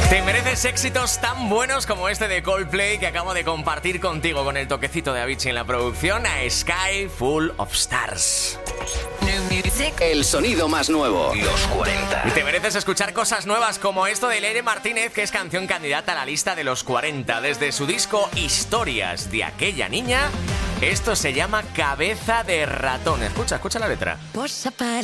Te mereces éxitos tan buenos como este de Coldplay que acabo de compartir contigo con el toquecito de Avicii en la producción, a Sky Full of Stars. El sonido más nuevo, los 40. Y te mereces escuchar cosas nuevas como esto de Leire Martínez, que es canción candidata a la lista de los 40. Desde su disco Historias de aquella niña, esto se llama Cabeza de ratón. Escucha la letra.